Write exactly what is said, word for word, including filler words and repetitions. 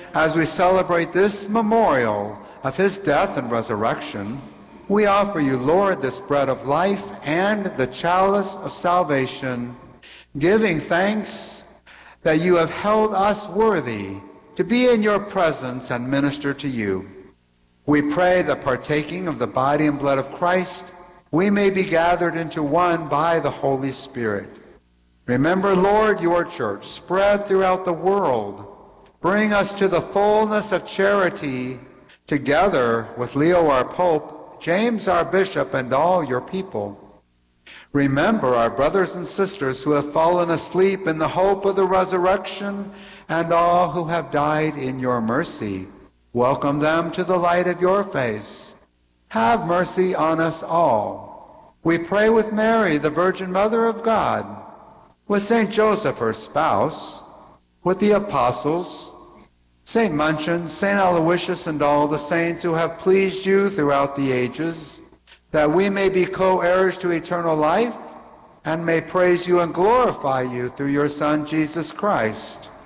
as we celebrate this memorial of his death and resurrection, we offer you, Lord, this bread of life and the chalice of salvation, giving thanks that you have held us worthy to be in your presence and minister to you. We pray that partaking of the body and blood of Christ, we may be gathered into one by the Holy Spirit. Remember, Lord, your church spread throughout the world. Bring us to the fullness of charity, together with Leo our Pope, James our Bishop, and all your people. Remember our brothers and sisters who have fallen asleep in the hope of the resurrection, and all who have died in your mercy. Welcome them to the light of your face. Have mercy on us all. We pray with Mary, the Virgin Mother of God, with Saint Joseph, her spouse, with the apostles, Saint Munchin, Saint Aloysius, and all the saints who have pleased you throughout the ages, that we may be co-heirs to eternal life and may praise you and glorify you through your Son, Jesus Christ.